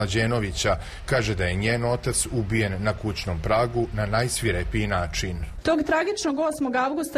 Mlađenovića kaže da je njen otac ubijen na kućnom pragu na najsvirepiji način. Tog tragičnog 8. avgusta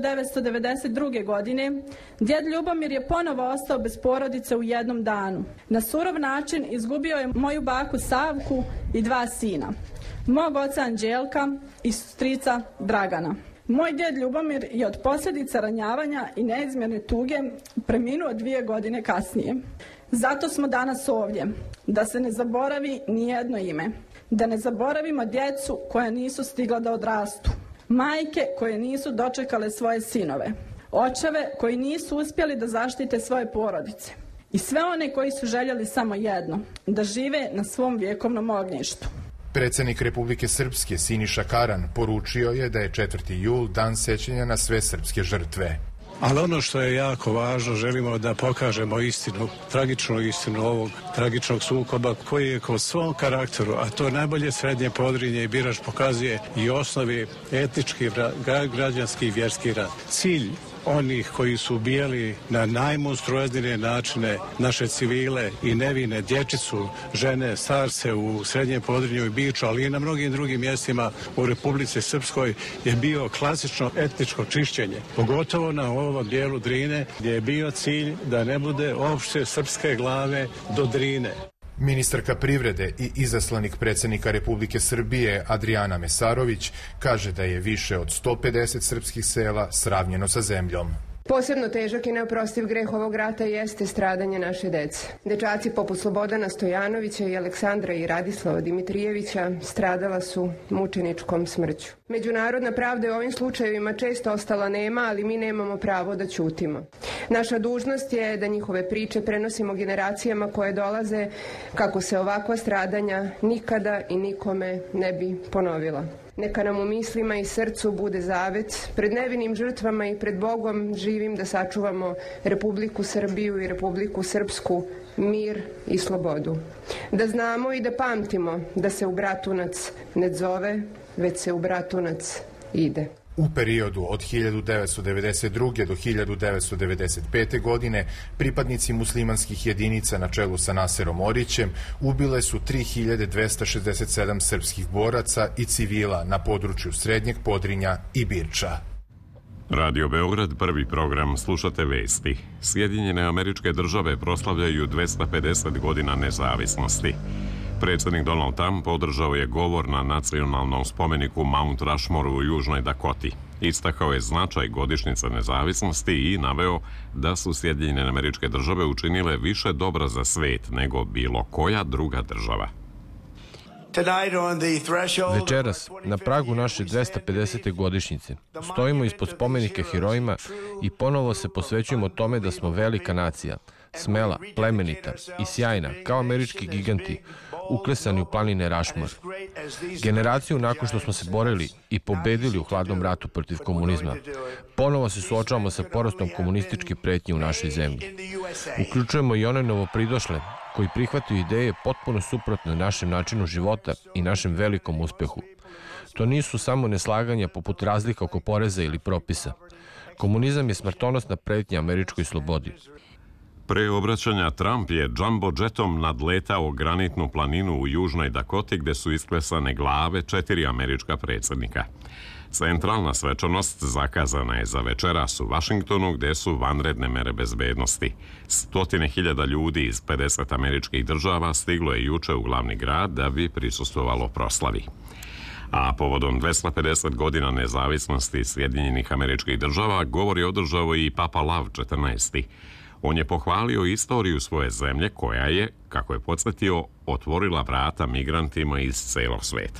1992. godine djed Ljubomir je ponovo ostao bez porodice u jednom danu. Na surov način izgubio je moju baku Savku i 2 sina, mog oca Anđelka i strica Dragana. Moj djed Ljubomir je od posljedica ranjavanja i neizmjerne tuge preminuo 2 godine kasnije. Zato smo danas ovdje, da se ne zaboravi nijedno ime, da ne zaboravimo djecu koja nisu stigla da odrastu, majke koje nisu dočekale svoje sinove, očeve koji nisu uspjeli da zaštite svoje porodice i sve one koji su željeli samo jedno, da žive na svom vjekovnom ognjištu. Predsjednik Republike Srpske Siniša Karan poručio je da je 4. jul dan sećanja na sve srpske žrtve. Ali ono što je jako važno, želimo da pokažemo istinu, tragičnu istinu ovog tragičnog sukoba koji je kroz svom karakteru, a to najbolje Srednje Podrinje i Birač pokazuje i osnovi etnički, građanski i vjerski rat. Cilj onih koji su ubijali na najmonstruoznije načine naše civile i nevine, dječicu, žene, starce u Srednjem Podrinju i Biču, ali i na mnogim drugim mjestima u Republici Srpskoj je bio klasično etničko čišćenje. Pogotovo na ovom dijelu Drine gdje je bio cilj da ne bude opšte srpske glave do Drine. Ministarka privrede i izaslanik predsjednika Republike Srbije Adrijana Mesarović kaže da je više od 150 srpskih sela sravnjeno sa zemljom. Posebno težak i neoprostiv greh ovog rata jeste stradanje naše dece. Dečaci poput Slobodana Stojanovića i Aleksandra i Radislava Dimitrijevića stradala su mučeničkom smrću. Međunarodna pravda je u ovim slučajevima često ostala nema, ali mi nemamo pravo da ćutimo. Naša dužnost je da njihove priče prenosimo generacijama koje dolaze kako se ovakva stradanja nikada i nikome ne bi ponovila. Neka nam u mislima i srcu bude zavet pred nevinim žrtvama i pred Bogom živim da sačuvamo Republiku Srbiju i Republiku Srpsku, mir i slobodu. Da znamo i da pamtimo da se u Bratunac ne zove, već se u Bratunac ide. U periodu od 1992. do 1995. godine pripadnici muslimanskih jedinica na čelu sa Naserom Orićem ubile su 3267 srpskih boraca i civila na području Srednjeg Podrinja i Birča. Radio Beograd, prvi program, slušate vesti. Sjedinjene Američke Države proslavljaju 250 godina nezavisnosti. Predsjednik Donald Trump održao je govor na nacionalnom spomeniku Mount Rushmore u Južnoj Dakoti. Istakao je značaj godišnjice nezavisnosti i naveo da su Sjedinjene Američke Države učinile više dobra za svet nego bilo koja druga država. Večeras, na pragu naše 250. godišnjice, stojimo ispod spomenika herojima i ponovo se posvećujemo tome da smo velika nacija, smela, plemenita i sjajna, kao američki giganti, uklesani u planine Rushmore. Generaciju nakon što smo se borili i pobedili u hladnom ratu protiv komunizma, ponovo se suočavamo sa porastom komunističke pretnje u našoj zemlji. Uključujemo i one novopridošle koji prihvataju ideje potpuno suprotne našem načinu života i našem velikom uspehu. To nisu samo neslaganja poput razlika oko poreza ili propisa. Komunizam je smrtonosna pretnja američkoj slobodi. Pre obraćanja Trump je jumbo jetom nadletao granitnu planinu u Južnoj Dakoti gde su isklesane glave 4 američka predsjednika. Centralna svečanost zakazana je za večeras u Vašingtonu gde su vanredne mere bezbednosti. 100.000 ljudi iz 50 američkih država stiglo je juče u glavni grad da bi prisustvovalo proslavi. A povodom 250 godina nezavisnosti Sjedinjenih Američkih Država govor je održao i Papa Lav XIV. On je pohvalio istoriju svoje zemlje koja je, kako je podsjetio, otvorila vrata migrantima iz celog sveta.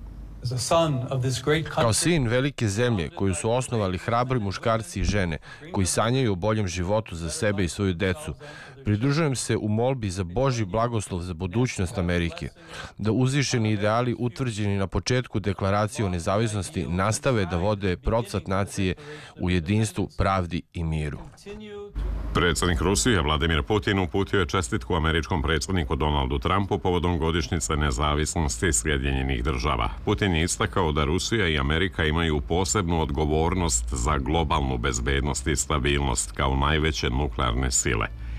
Kao sin velike zemlje koju su osnovali hrabri muškarci i žene koji sanjaju o boljem životu za sebe i svoju decu, pridružujem se u molbi za Božji blagoslov za budućnost Amerike, da uzvišeni ideali utvrđeni na početku deklaracije o nezavisnosti nastave da vode procvat nacije u jedinstvu, pravdi i miru. Predsjednik Rusije Vladimir Putin uputio je čestitku američkom predsjedniku Donaldu Trumpu povodom godišnjice nezavisnosti Sjedinjenih Država. Putin je istakao da Rusija i Amerika imaju posebnu odgovornost za globalnu bezbednost i stabilnost kao najveće nuklearne sile.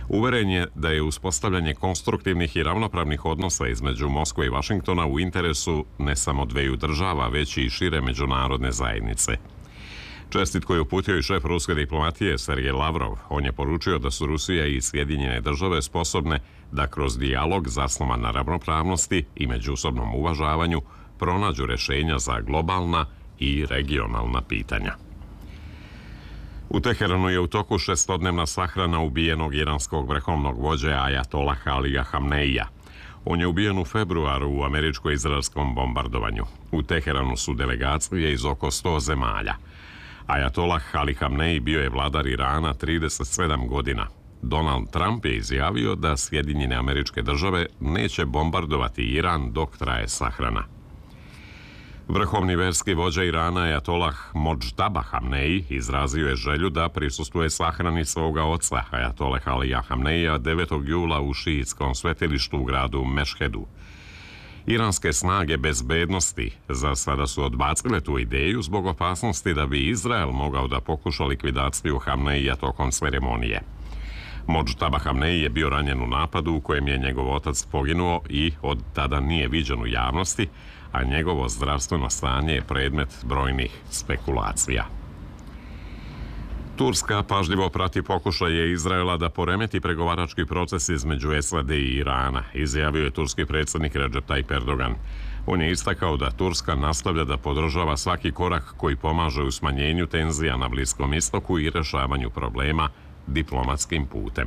Uveren je da je uspostavljanje konstruktivnih i ravnopravnih odnosa između Moskve i Vašingtona u interesu ne samo dveju država, već i šire međunarodne zajednice. Čestitku je uputio i šef ruske diplomatije Sergej Lavrov. On je poručio da su Rusija i Sjedinjene države sposobne da kroz dijalog zasnovan na ravnopravnosti i međusobnom uvažavanju pronađu rješenja za globalna i regionalna pitanja. U Teheranu je u toku 6-dnevna sahrana ubijenog iranskog vrhovnog vođe Ajatollaha Alija Hamneija. On je ubijen u februaru u američko-izraelskom bombardovanju. U Teheranu su delegacije iz oko 100 zemalja. Ajatollah Ali Hamneji bio je vladar Irana 37 godina. Donald Trump je izjavio da Sjedinjene Američke Države neće bombardovati Iran dok traje sahrana. Vrhovni verski vođa Irana Ajatollah Modžtaba Hamneji izrazio je želju da prisustvuje sahrani svoga oca Ajatollaha Alija Hamneija 9. jula u šiitskom svetilištu u gradu Mešhedu. Iranske snage bezbednosti za sada su odbacile tu ideju zbog opasnosti da bi Izrael mogao da pokuša likvidaciju Hamneija tokom ceremonije. Modžtaba Hamneji je bio ranjen u napadu u kojem je njegov otac poginuo i od tada nije viđen u javnosti, a njegovo zdravstveno stanje je predmet brojnih spekulacija. Turska pažljivo prati pokušaje Izraela da poremeti pregovarački proces između SAD i Irana, izjavio je turski predsjednik Recep Tayyip Erdogan. On je istakao da Turska nastavlja da podržava svaki korak koji pomaže u smanjenju tenzija na Bliskom istoku i rješavanju problema diplomatskim putem.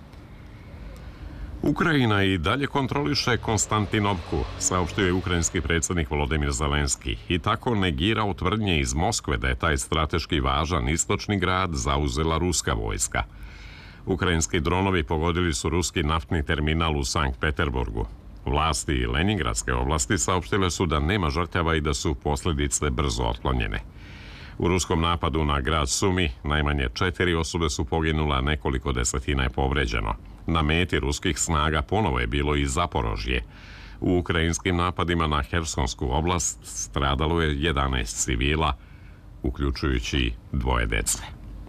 Ukrajina i dalje kontroliše Konstantinovku, saopštio je ukrajinski predsjednik Volodymyr Zelenski i tako negirao tvrdnje iz Moskve da je taj strateški važan istočni grad zauzela ruska vojska. Ukrajinski dronovi pogodili su ruski naftni terminal u Sankt Peterburgu. Vlasti Leningradske oblasti saopštile su da nema žrtava i da su posljedice brzo otklonjene. U ruskom napadu na grad Sumi najmanje 4 osobe su poginula, nekoliko desetina je povređeno. Na meti ruskih snaga ponovo je bilo i Zaporožje. U ukrajinskim napadima na Hersonsku oblast stradalo je 11 civila, uključujući 2 dece.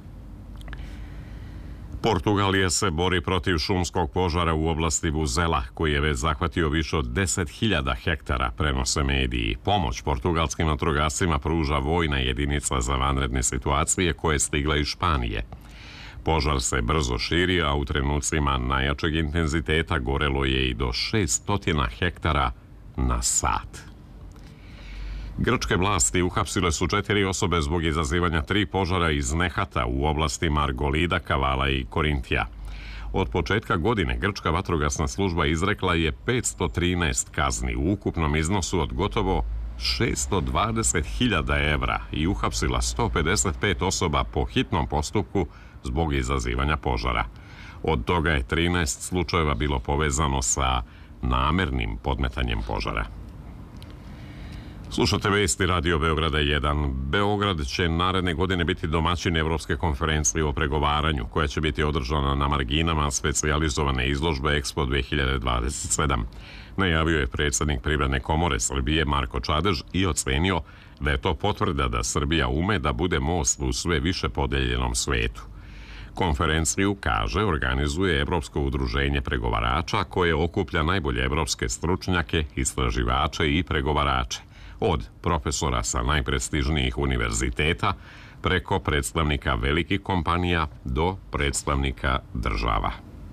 Portugalija se bori protiv šumskog požara u oblasti Vuzela, koji je već zahvatio više od 10.000 hektara, prenose mediji. Pomoć portugalskim vatrogascima pruža vojna jedinica za vanredne situacije koja je stigla iz Španije. Požar se brzo širi, a u trenucima najjačeg intenziteta gorelo je i do 600 hektara na sat. Grčke vlasti uhapsile su 4 osobe zbog izazivanja 3 požara iz nehata u oblastima Argolida, Kavala i Korintija. Od početka godine Grčka vatrogasna služba izrekla je 513 kazni u ukupnom iznosu od gotovo 620.000 evra i uhapsila 155 osoba po hitnom postupku zbog izazivanja požara. Od toga je 13 slučajeva bilo povezano sa namernim podmetanjem požara. Slušate vesti Radio Beograda 1. Beograd će naredne godine biti domaćin Evropske konferencije o pregovaranju, koja će biti održana na marginama specijalizovane izložbe Expo 2027. Najavio je predsjednik Privredne komore Srbije Marko Čadež i ocenio da je to potvrda da Srbija ume da bude most u sve više podeljenom svetu. Konferenciju, kaže, organizuje Evropsko udruženje pregovarača koje okuplja najbolje evropske stručnjake, istraživače i pregovarače. Od profesora sa najprestižnijih univerziteta preko predstavnika velikih kompanija do predstavnika država.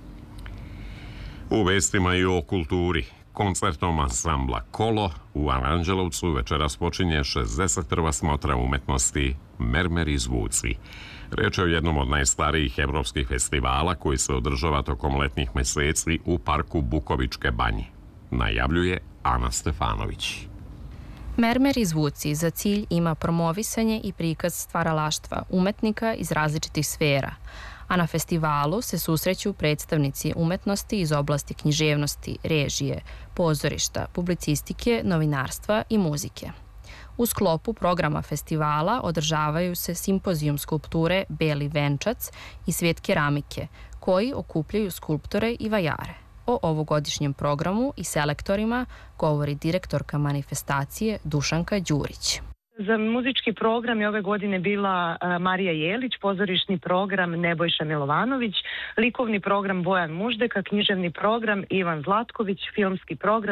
U vestima i o kulturi. Koncertom ansambla Kolo u Aranđelovcu večeras počinje 61. smotra umetnosti Mermeri zvuci. Reč je o jednom od najstarijih evropskih festivala koji se održava tokom letnjih meseci u parku Bukovičke banje. Najavljuje Ana Stefanović. Mermeri zvuci za cilj ima promovisanje i prikaz stvaralaštva umetnika iz različitih sfera, a na festivalu se susreću predstavnici umetnosti iz oblasti književnosti, režije, pozorišta, publicistike, novinarstva i muzike. U sklopu programa festivala održavaju se simpozijum skulpture Beli venčac i Svijet keramike, koji okupljaju skulptore i vajare. O ovogodišnjem programu i selektorima govori direktorka manifestacije Dušanka Đurić. Za muzički program je ove godine bila Marija Jelić, pozorišni program Nebojša Milovanović, likovni program Bojan Muždeka, književni program Ivan Zlatković, filmski program